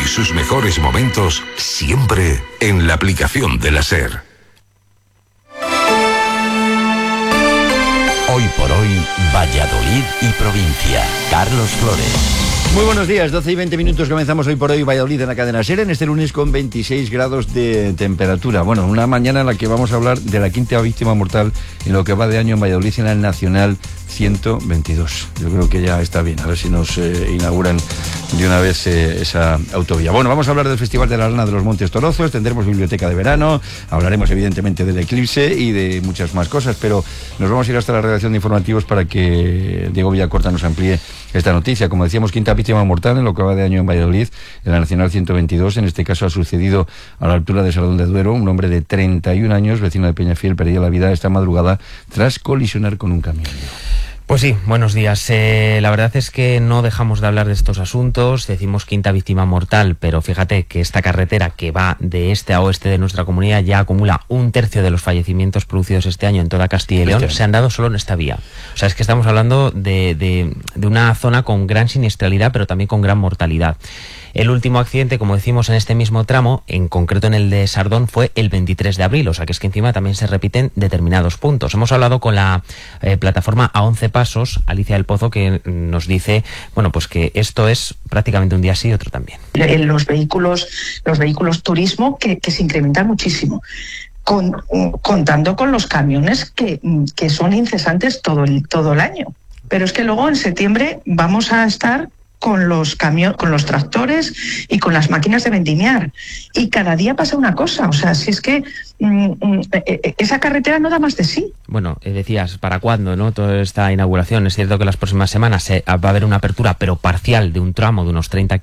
sus mejores momentos siempre en la aplicación de la SER. Hoy por hoy, Valladolid y provincia. Carlos Flores. Muy buenos días, 12 y 20 minutos, comenzamos Hoy por Hoy Valladolid en la cadena SER, en este lunes con 26 grados de temperatura. Bueno, una mañana en la que vamos a hablar de la quinta víctima mortal en lo que va de año en Valladolid en la Nacional 122. Yo creo que ya está bien, a ver si nos inauguran de una vez esa autovía. Bueno, vamos a hablar del Festival de la Lana de los Montes Torozos, tendremos biblioteca de verano, hablaremos evidentemente del eclipse y de muchas más cosas, pero nos vamos a ir hasta la redacción de informativos para que Diego Villacorta nos amplíe esta noticia. Como decíamos, quinta víctima mortal en lo que va de año en Valladolid, en la Nacional 122. En este caso ha sucedido a la altura de Salón de Duero. Un hombre de 31 años, vecino de Peñafiel, perdió la vida esta madrugada tras colisionar con un camión. Pues sí, buenos días. La verdad es que no dejamos de hablar de estos asuntos. Decimos quinta víctima mortal, pero fíjate que esta carretera que va de este a oeste de nuestra comunidad ya acumula 1/3 de los fallecimientos producidos este año en toda Castilla y León. Se han dado solo en esta vía. O sea, es que estamos hablando de una zona con gran siniestralidad, pero también con gran mortalidad. El último accidente, como decimos, en este mismo tramo, en concreto en el de Sardón, fue el 23 de abril, o sea que es que encima también se repiten determinados puntos. Hemos hablado con la plataforma A 11 Pasos, Alicia del Pozo, que nos dice, bueno, pues que esto es prácticamente un día sí y otro también. Los vehículos turismo que se incrementan muchísimo. Contando con los camiones que son incesantes todo el año. Pero es que luego en septiembre vamos a estar con los tractores y con las máquinas de vendimiar. Y cada día pasa una cosa. O sea, si es que esa carretera no da más de sí. Bueno, decías, ¿para cuándo, no? Toda esta inauguración. Es cierto que las próximas semanas va a haber una apertura, pero parcial, de un tramo de unos 30